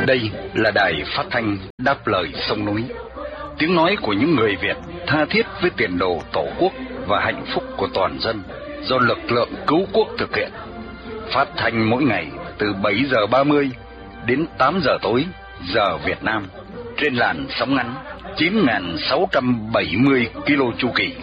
Đây là đài phát thanh Đáp Lời Sông Núi, tiếng nói của những người Việt tha thiết với tiền đồ Tổ quốc và hạnh phúc của toàn dân, do lực lượng cứu quốc thực hiện. Phát thanh mỗi ngày từ 7 giờ 30 đến 8 giờ tối giờ Việt Nam trên làn sóng ngắn 9.670 km chu kỳ.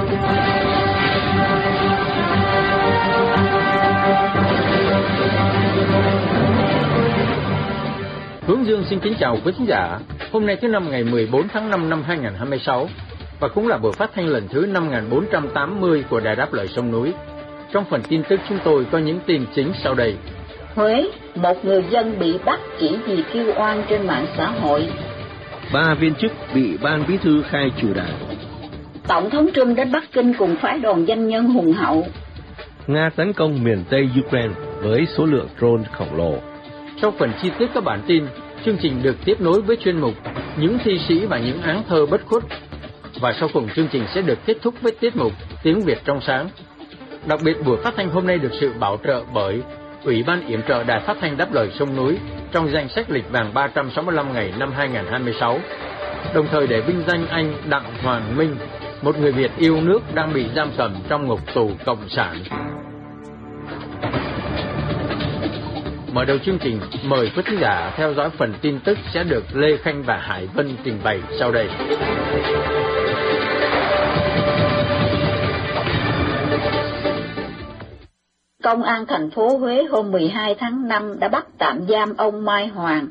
Hướng Dương xin kính chào quý khán giả. Hôm nay thứ năm ngày 14 tháng 5 năm 2026 và cũng là buổi phát thanh lần thứ 5480 của Đài Đáp Lời Sông Núi. Trong phần tin tức chúng tôi có những tin chính sau đây. Huế, một người dân bị bắt chỉ vì kêu oan trên mạng xã hội. 3 viên chức bị ban bí thư khai trừ đảng. Tổng thống Trump đến Bắc Kinh cùng phái đoàn doanh nhân hùng hậu. Nga tấn công miền Tây Ukraine với số lượng drone khổng lồ. Trong phần chi tiết các bản tin, chương trình được tiếp nối với chuyên mục Những thi sĩ và những áng thơ bất khuất. Và sau cùng chương trình sẽ được kết thúc với tiết mục Tiếng Việt trong sáng. Đặc biệt buổi phát thanh hôm nay được sự bảo trợ bởi Ủy ban yểm trợ Đài Phát thanh Đáp Lời Sông Núi trong danh sách lịch vàng 365 ngày năm 2026. Đồng thời để vinh danh anh Đặng Hoàng Minh, một người Việt yêu nước đang bị giam cầm trong ngục tù cộng sản. Mở đầu chương trình, mời quý khán giả theo dõi phần tin tức sẽ được Lê Khanh và Hải Vân trình bày sau đây. Công an thành phố Huế hôm 12 tháng 5 đã bắt tạm giam ông Mai Hoàng,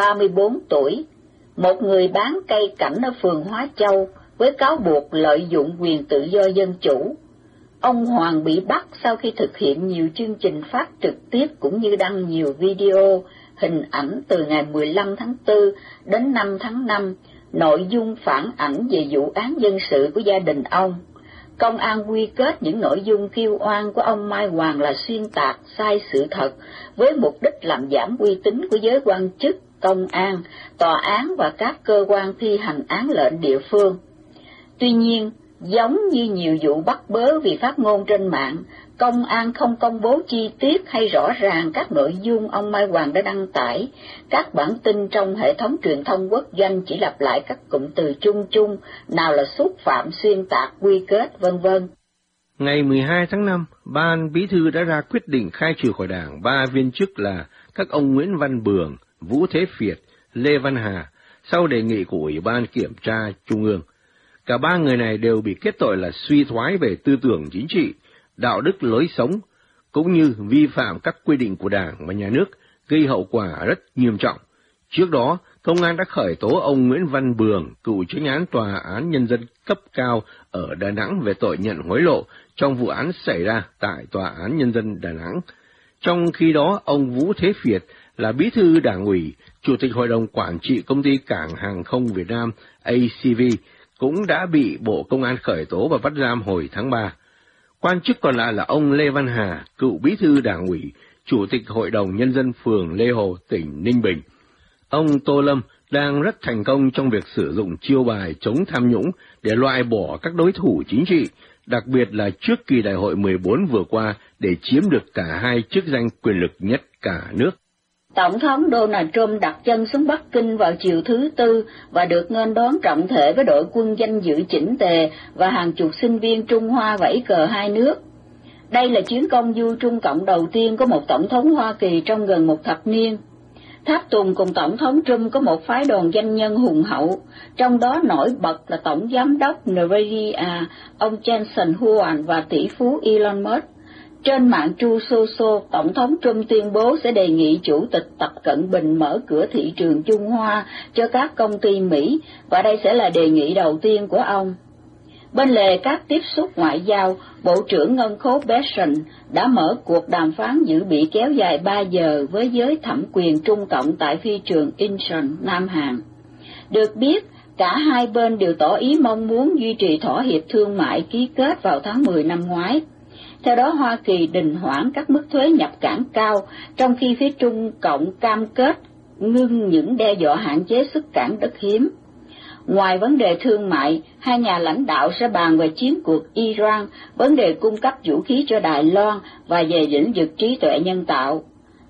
34 tuổi, một người bán cây cảnh ở phường Hóa Châu, với cáo buộc lợi dụng quyền tự do dân chủ. Ông Hoàng bị bắt sau khi thực hiện nhiều chương trình phát trực tiếp cũng như đăng nhiều video, hình ảnh từ ngày 15 tháng 4 đến 5 tháng 5, nội dung phản ảnh về vụ án dân sự của gia đình ông. Công an quy kết những nội dung kêu oan của ông Mai Hoàng là xuyên tạc, sai sự thật, với mục đích làm giảm uy tín của giới quan chức, công an, tòa án và các cơ quan thi hành án lệnh địa phương. Tuy nhiên, giống như nhiều vụ bắt bớ vì phát ngôn trên mạng, công an không công bố chi tiết hay rõ ràng các nội dung ông Mai Hoàng đã đăng tải. Các bản tin trong hệ thống truyền thông quốc doanh chỉ lặp lại các cụm từ chung chung, nào là xúc phạm, xuyên tạc, quy kết, vân vân. Ngày 12 tháng 5, Ban Bí thư đã ra quyết định khai trừ khỏi Đảng 3 viên chức là các ông Nguyễn Văn Bường, Vũ Thế Việt, Lê Văn Hà, sau đề nghị của Ủy ban Kiểm tra Trung ương. Cả 3 người này đều bị kết tội là suy thoái về tư tưởng chính trị, đạo đức lối sống, cũng như vi phạm các quy định của Đảng và Nhà nước, gây hậu quả rất nghiêm trọng. Trước đó, công an đã khởi tố ông Nguyễn Văn Bường, cựu chánh án Tòa án Nhân dân cấp cao ở Đà Nẵng về tội nhận hối lộ trong vụ án xảy ra tại Tòa án Nhân dân Đà Nẵng. Trong khi đó, ông Vũ Thế Việt là bí thư Đảng ủy, Chủ tịch Hội đồng Quản trị Công ty Cảng Hàng không Việt Nam ACV, cũng đã bị Bộ Công an khởi tố và bắt giam hồi tháng 3. Quan chức còn lại là ông Lê Văn Hà, cựu bí thư Đảng ủy, Chủ tịch Hội đồng Nhân dân phường Lê Hồ, tỉnh Ninh Bình. Ông Tô Lâm đang rất thành công trong việc sử dụng chiêu bài chống tham nhũng để loại bỏ các đối thủ chính trị, đặc biệt là trước kỳ đại hội 14 vừa qua để chiếm được cả 2 chức danh quyền lực nhất cả nước. Tổng thống Donald Trump đặt chân xuống Bắc Kinh vào chiều thứ Tư và được nghênh đón trọng thể với đội quân danh dự chỉnh tề và hàng chục sinh viên Trung Hoa vẫy cờ hai nước. Đây là chuyến công du Trung Cộng đầu tiên của một tổng thống Hoa Kỳ trong gần một thập niên. Tháp tùng cùng Tổng thống Trump có một phái đoàn doanh nhân hùng hậu, trong đó nổi bật là Tổng Giám đốc Nvidia, ông Jensen Huang và tỷ phú Elon Musk. Trên mạng Truth Social, Tổng thống Trump tuyên bố sẽ đề nghị Chủ tịch Tập Cận Bình mở cửa thị trường Trung Hoa cho các công ty Mỹ, và đây sẽ là đề nghị đầu tiên của ông. Bên lề các tiếp xúc ngoại giao, Bộ trưởng Ngân khố Besson đã mở cuộc đàm phán dự bị kéo dài 3 giờ với giới thẩm quyền Trung Cộng tại phi trường Incheon, Nam Hàn. Được biết, cả hai bên đều tỏ ý mong muốn duy trì thỏa hiệp thương mại ký kết vào tháng 10 năm ngoái. Theo đó, Hoa Kỳ đình hoãn các mức thuế nhập cảng cao, trong khi phía Trung Cộng cam kết ngưng những đe dọa hạn chế xuất cảng đất hiếm. Ngoài vấn đề thương mại, hai nhà lãnh đạo sẽ bàn về chiến cuộc Iran, vấn đề cung cấp vũ khí cho Đài Loan và về lĩnh vực trí tuệ nhân tạo.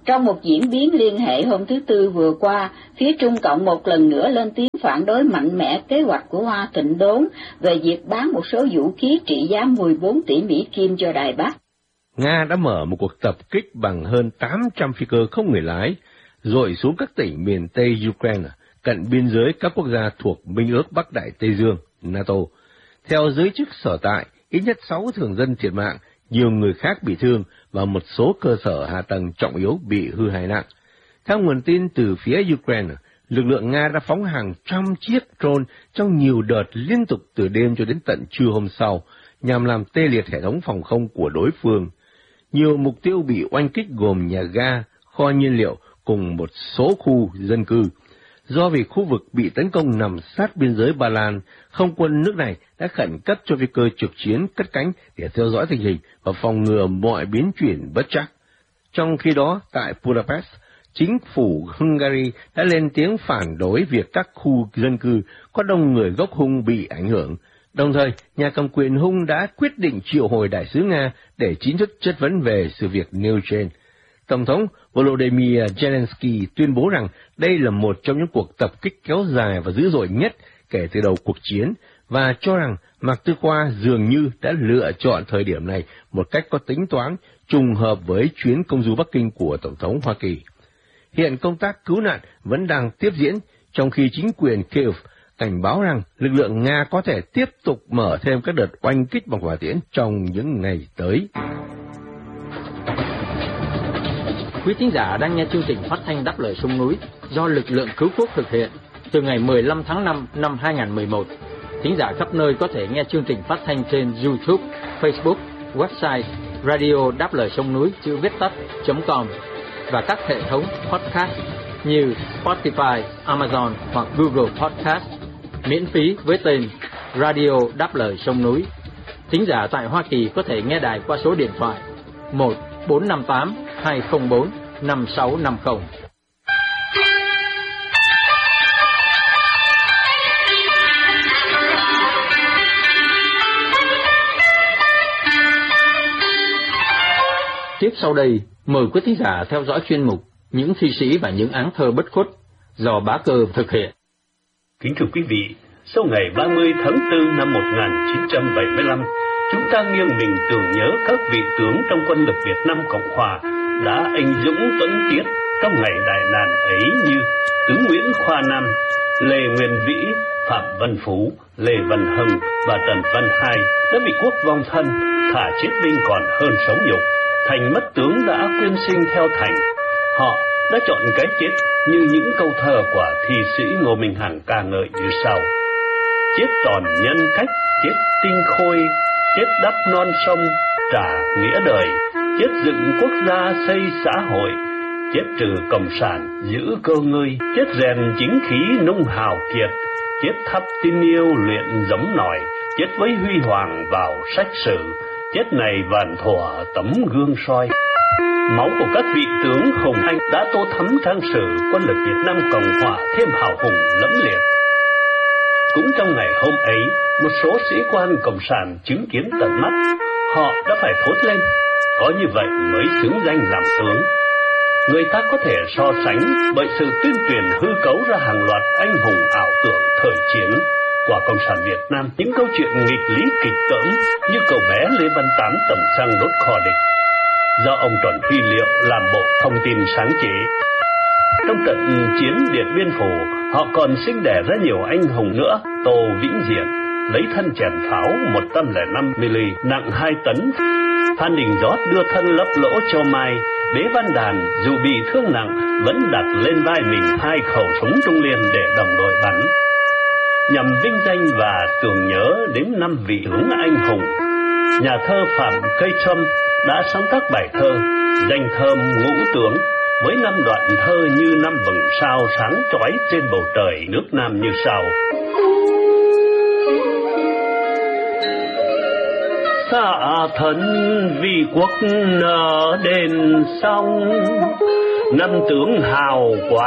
Trong một diễn biến liên hệ hôm thứ Tư vừa qua, phía Trung Cộng một lần nữa lên tiếng phản đối mạnh mẽ kế hoạch của Hoa Thịnh Đốn về việc bán một số vũ khí trị giá 14 tỷ Mỹ Kim cho Đài Bắc. Nga đã mở một cuộc tập kích bằng hơn 800 phi cơ không người lái, dội xuống các tỉnh miền Tây Ukraine, cận biên giới các quốc gia thuộc Minh ước Bắc Đại Tây Dương, NATO. Theo giới chức sở tại, ít nhất 6 thường dân thiệt mạng, nhiều người khác bị thương và một số cơ sở hạ tầng trọng yếu bị hư hại nặng. Theo nguồn tin từ phía Ukraine, lực lượng Nga đã phóng hàng trăm chiếc drone trong nhiều đợt liên tục từ đêm cho đến tận trưa hôm sau, nhằm làm tê liệt hệ thống phòng không của đối phương. Nhiều mục tiêu bị oanh kích gồm nhà ga, kho nhiên liệu cùng một số khu dân cư. Do vì khu vực bị tấn công nằm sát biên giới Ba Lan, không quân nước này đã khẩn cấp cho phi cơ trực chiến cất cánh để theo dõi tình hình và phòng ngừa mọi biến chuyển bất trắc. Trong khi đó, tại Budapest, chính phủ Hungary đã lên tiếng phản đối việc các khu dân cư có đông người gốc Hun bị ảnh hưởng. Đồng thời, nhà cầm quyền Hun đã quyết định triệu hồi đại sứ Nga để chính thức chất vấn về sự việc nêu trên. Tổng thống Volodymyr Zelensky tuyên bố rằng đây là một trong những cuộc tập kích kéo dài và dữ dội nhất kể từ đầu cuộc chiến, và cho rằng Mạc Tư Khoa dường như đã lựa chọn thời điểm này một cách có tính toán, trùng hợp với chuyến công du Bắc Kinh của Tổng thống Hoa Kỳ. Hiện công tác cứu nạn vẫn đang tiếp diễn, trong khi chính quyền Kiev cảnh báo rằng lực lượng Nga có thể tiếp tục mở thêm các đợt oanh kích bằng hỏa tiễn trong những ngày tới. Quý thính giả đang nghe chương trình phát thanh Đáp Lời Sông Núi do lực lượng cứu quốc thực hiện từ ngày 15 tháng 5 năm 2011. Thính giả khắp nơi có thể nghe chương trình phát thanh trên YouTube, Facebook, website radio đáp lời sông núi chữ viết tắt.com và các hệ thống podcast như Spotify, Amazon hoặc Google Podcast, miễn phí với tên Radio Đáp Lời Sông Núi. Thính giả tại Hoa Kỳ có thể nghe đài qua số điện thoại 1-458-204-5650. Tiếp sau đây, mời quý thính giả theo dõi chuyên mục Những thi sĩ và những áng thơ bất khuất do Bá Cơ thực hiện. Kính thưa quý vị, sau ngày 30 tháng 4 năm 1975, chúng ta nghiêng mình tưởng nhớ các vị tướng trong quân lực Việt Nam Cộng Hòa đã anh dũng tuấn tiết trong ngày đại nạn ấy như tướng Nguyễn Khoa Nam, Lê Nguyên Vĩ, Phạm Văn Phú, Lê Văn Hưng và Trần Văn Hai đã bị quốc vong thân, thà chết binh còn hơn sống nhục. Thành mất tướng đã quyên sinh theo Thành. Họ đã chọn cái chết như những câu thơ của thi sĩ Ngô Minh Hằng ca ngợi như sau: chết tròn nhân cách, chết tinh khôi, chết đắp non sông trả nghĩa đời, chết dựng quốc gia xây xã hội, chết trừ cộng sản giữ cơ ngơi, chết rèn chính khí nung hào kiệt, chết thắp tin yêu luyện giống nòi, chết với huy hoàng vào sách sử, chết này vạn thuở tấm gương soi. Máu của các vị tướng hùng anh đã tô thắm trang sử quân lực Việt Nam Cộng Hòa thêm hào hùng lẫm liệt. Cũng trong ngày hôm ấy, một số sĩ quan cộng sản chứng kiến tận mắt, họ đã phải thốt lên: có như vậy mới xứng danh làm tướng. Người ta có thể so sánh bởi sự tuyên truyền hư cấu ra hàng loạt anh hùng ảo tưởng thời chiến của Cộng sản Việt Nam, những câu chuyện nghịch lý kịch cỡm như cậu bé Lê Văn Tám tẩm xăng đốt kho địch, do ông Trần Huy Liệu làm bộ thông tin sáng chế. Trong trận chiến Điện Biên Phủ, họ còn sinh đẻ ra nhiều anh hùng nữa. Tô Vĩnh Diện lấy thân chèn pháo 105 mm nặng 2 tấn. Phan Đình Giót đưa thân lấp lỗ cho Mai. Bế Văn Đàn dù bị thương nặng vẫn đặt lên vai mình 2 khẩu súng Trung Liên để đồng đội bắn. Nhằm vinh danh và tưởng nhớ đến 5 vị tướng anh hùng, nhà thơ Phạm Cây Trâm đã sáng tác bài thơ Danh thơm Ngũ Tướng với 5 đoạn thơ như 5 vầng sao sáng chói trên bầu trời nước Nam như sau: xạ thân vì quốc nở đền sông, 5 tướng hào quá